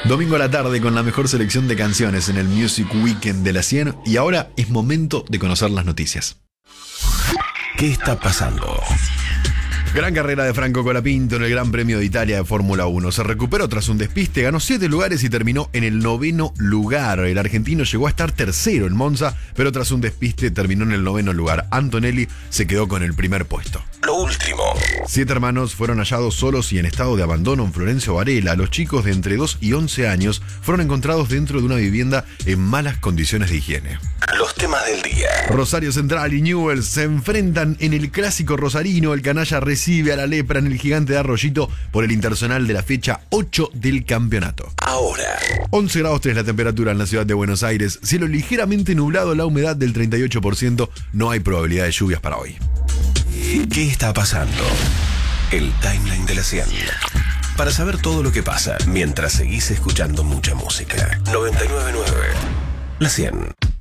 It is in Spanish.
Domingo a la tarde con la mejor selección de canciones en el Music Weekend de la 100 y ahora es momento de conocer las noticias. ¿Qué está pasando? Gran carrera de Franco Colapinto en el Gran Premio de Italia de Fórmula 1. Se recuperó tras un despiste, ganó 7 lugares y terminó en el 9º lugar. El argentino llegó a estar tercero en Monza, pero tras un despiste terminó en el 9º lugar. Antonelli se quedó con el primer puesto. Lo último. 7 hermanos fueron hallados solos y en estado de abandono en Florencio Varela. Los chicos de entre 2 y 11 años fueron encontrados dentro de una vivienda en malas condiciones de higiene. Los temas del día. Rosario Central y Newell's se enfrentan en el clásico rosarino. El canalla recibe a la Lepra en el Gigante de Arroyito por el internacional de la fecha 8 del campeonato. Ahora. 11 grados 3 la temperatura en la ciudad de Buenos Aires. Cielo ligeramente nublado, la humedad del 38%. No hay probabilidad de lluvias para hoy. ¿Qué está pasando? El timeline de la 100. Para saber todo lo que pasa mientras seguís escuchando mucha música. 99.9. La 100.